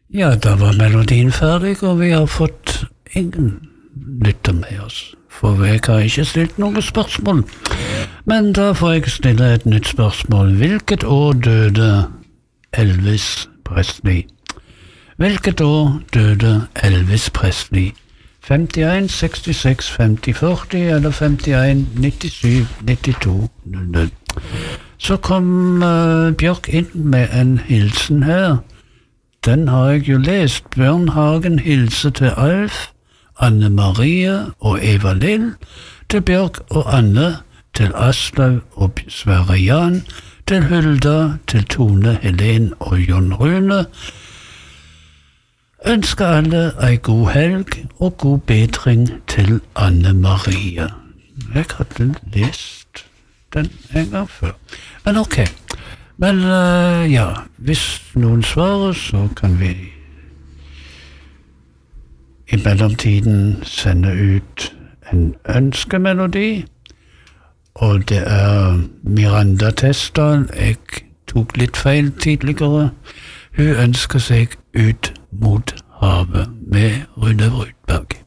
Ja, da var melodien ferdig, og vi har fått ingen lytter med oss. For jeg har ikke stilt noen spørsmål. Men da får jeg stille et nytt spørsmål. Hvilket år døde Elvis Presley? Hvilket år døde Elvis Presley? 51, 66, 50, 40 eller 51, 97, 92, 00. Så kom Bjørk inn med en hilsen her. Den har jeg jo lest. Bjørn Hagen hilser til Alf, Anne Marie og Eva Lill, til Bjørk og Anne, til Aslaug og Sverre Jan, til Hulda, til Tone, Helen og Jon Rune. Ønsker alle ei god helg og god bedring til Anne Marie. Jeg hadde lest den en gang før. Men ok. Men ja, hvis noen svarer, så kan vi i mellomtiden sende ut en ønskemelodi. Og det Miranda Tesdal. Jeg tok litt feil tidligere. Hun ønsker seg Ut mot havet med Rune Rudberg.